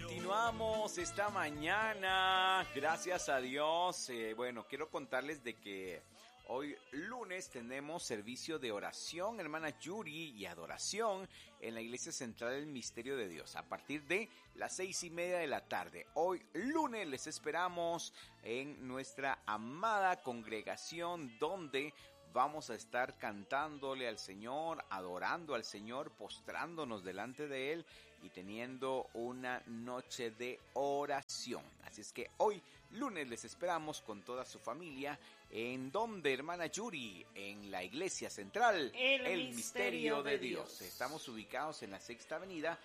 Continuamos esta mañana, gracias a Dios. Quiero contarles de que hoy lunes tenemos servicio de oración, hermana Yuri, y adoración en la Iglesia Central del Misterio de Dios a partir de las 6:30 de la tarde. Hoy lunes les esperamos en nuestra amada congregación donde vamos a estar cantándole al Señor, adorando al Señor, postrándonos delante de Él y teniendo una noche de oración. Así es que hoy lunes les esperamos con toda su familia. ¿En dónde, hermana Yuri? En la Iglesia Central, el Misterio de Dios. Estamos ubicados en la Sexta Avenida,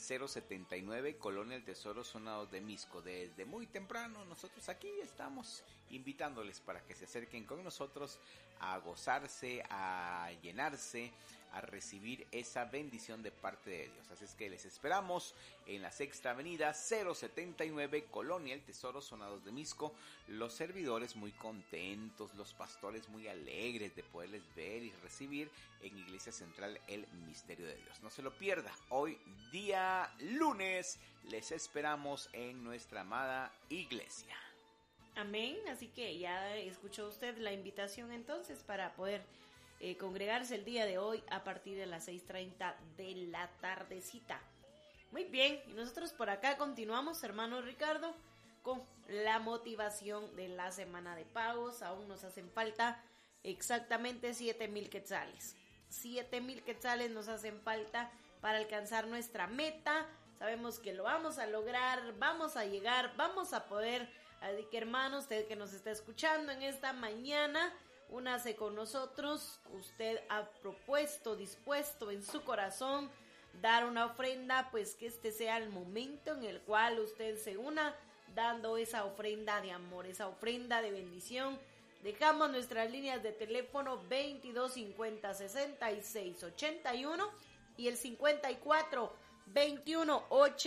079, Colonia El Tesoro, zona 2 de Misco. Desde muy temprano nosotros aquí estamos invitándoles para que se acerquen con nosotros a gozarse, a llenarse, a recibir esa bendición de parte de Dios. Así es que les esperamos en la Sexta Avenida, 079, Colonia El Tesoro, zona 2 de Misco. Los servidores muy contentos, los pastores muy alegres de poderles ver y recibir en Iglesia Central el Misterio de Dios. No se lo pierda, hoy día lunes les esperamos en nuestra amada iglesia. Amén, así que ya escuchó usted la invitación entonces para poder congregarse el día de hoy a partir de las 6:30 de la tardecita. Muy bien, y nosotros por acá continuamos, hermano Ricardo, con la motivación de la semana de pagos. Aún nos hacen falta exactamente 7,000 quetzales. 7,000 quetzales nos hacen falta para alcanzar nuestra meta. Sabemos que lo vamos a lograr, vamos a llegar, vamos a poder. Así que, hermano, usted que nos está escuchando en esta mañana, únase con nosotros. Usted ha dispuesto en su corazón dar una ofrenda, pues que este sea el momento en el cual usted se una dando esa ofrenda de amor, esa ofrenda de bendición. Dejamos nuestras líneas de teléfono 2250 66 81 y el 54 21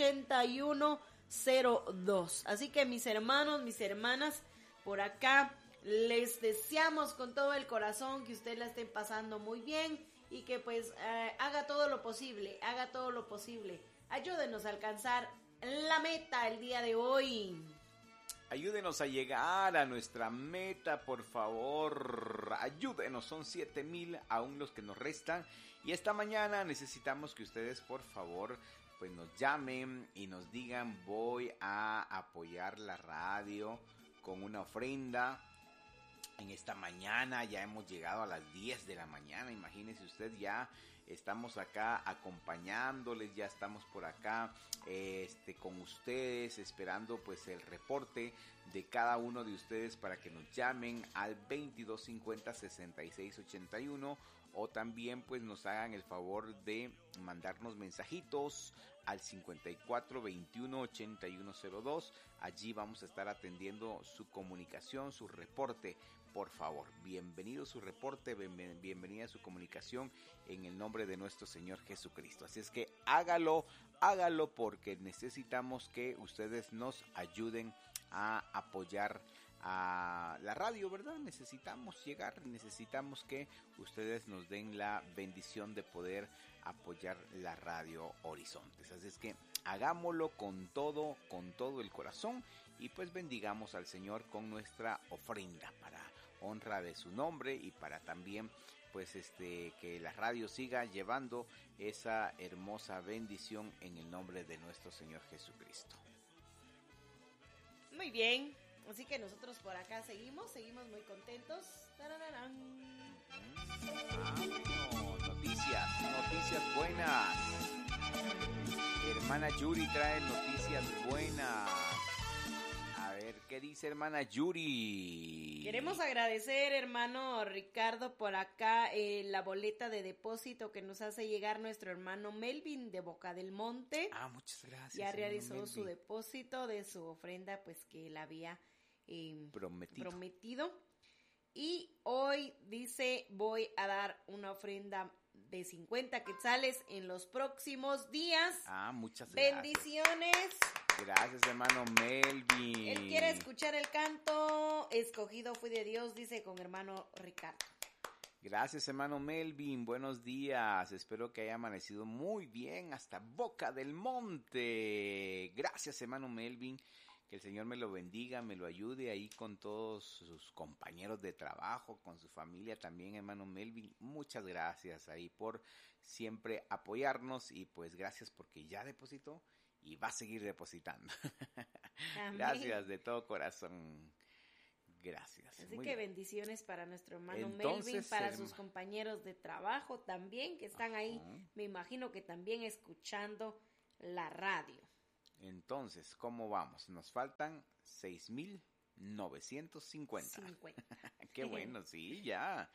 81 02. Así que mis hermanos, mis hermanas, por acá les deseamos con todo el corazón que usted la estén pasando muy bien y que pues haga todo lo posible. Ayúdenos a alcanzar la meta el día de hoy. Ayúdenos a llegar a nuestra meta, por favor. Ayúdenos, son 7,000 aún los que nos restan. Y esta mañana necesitamos que ustedes, por favor, pues nos llamen y nos digan: voy a apoyar la radio con una ofrenda. En esta mañana ya hemos llegado a las 10 de la mañana, imagínese usted, ya estamos acá acompañándoles, ya estamos por acá con ustedes, esperando pues el reporte de cada uno de ustedes para que nos llamen al 2250 66 81 o también pues nos hagan el favor de mandarnos mensajitos al 54 21 81 02. Allí vamos a estar atendiendo su comunicación, su reporte. Por favor, bienvenido su reporte, bienvenida su comunicación en el nombre de nuestro Señor Jesucristo. Así es que hágalo porque necesitamos que ustedes nos ayuden a apoyar a la radio, ¿verdad? Necesitamos llegar, necesitamos que ustedes nos den la bendición de poder apoyar la radio Horizontes. Así es que hagámoslo con todo el corazón y pues bendigamos al Señor con nuestra ofrenda para honra de su nombre y para también pues que la radio siga llevando esa hermosa bendición en el nombre de nuestro Señor Jesucristo. Muy bien, así que nosotros por acá seguimos muy contentos. ¡Tarararán! Noticias buenas. Hermana Yuri trae noticias buenas. A ver, ¿qué dice hermana Yuri? Queremos agradecer, hermano Ricardo, por acá la boleta de depósito que nos hace llegar nuestro hermano Melvin de Boca del Monte. Muchas gracias. Ya realizó su depósito de su ofrenda, pues que él había prometido. Y hoy dice: voy a dar una ofrenda de 50 quetzales en los próximos días. Muchas gracias. Bendiciones. Gracias, hermano Melvin. Él quiere escuchar el canto Escogido fui de Dios, dice, con hermano Ricardo. Gracias, hermano Melvin. Buenos días. Espero que haya amanecido muy bien hasta Boca del Monte. Gracias. Gracias, hermano Melvin. Que el Señor me lo bendiga, me lo ayude ahí con todos sus compañeros de trabajo, con su familia también, hermano Melvin. Muchas gracias ahí por siempre apoyarnos y pues gracias porque ya depositó y va a seguir depositando. Gracias de todo corazón. Gracias. Así Muy que bien. bendiciones para nuestro hermano Entonces, Melvin, para sus compañeros de trabajo también, que están ahí, me imagino que también escuchando la radio. Entonces, ¿cómo vamos? Nos faltan 6,950. 50. Qué bueno, sí, ya.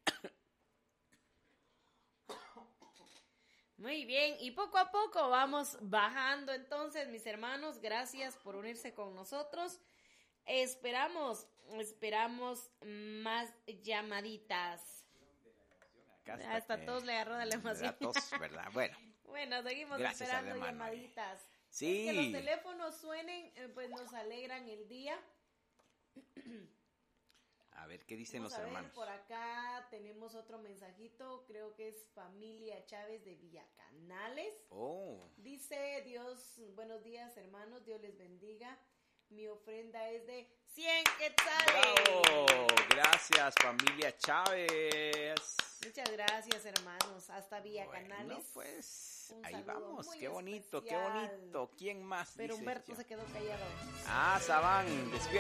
Muy bien, y poco a poco vamos bajando entonces, mis hermanos, gracias por unirse con nosotros. Esperamos más llamaditas. Hasta todos le agarró de la emoción. ¿Verdad? Bueno. Bueno, seguimos Gracias, esperando hermano, llamaditas. Sí. Que los teléfonos suenen, pues nos alegran el día. A ver, ¿qué dicen Vamos los a ver, hermanos? por acá tenemos otro mensajito, creo que es familia Chávez de Villacanales. Oh. Dice Dios, buenos días hermanos, Dios les bendiga. Mi ofrenda es de 100 quetzales. ¡Bravo! Gracias, familia Chávez. Muchas gracias, hermanos. Hasta Villacanales. Bueno, pues Un ahí saludo vamos. muy Qué bonito, especial. qué bonito. ¿Quién más? Pero dice Humberto yo? se quedó callado. Ah, Sabán, despierta.